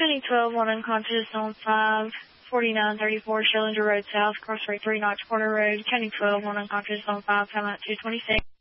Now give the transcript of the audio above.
County 12, 1 unconscious on 54934 Schillinger Road South, cross rate 3 Knox Corner Road. County 12, 1 unconscious on 5, time out 226.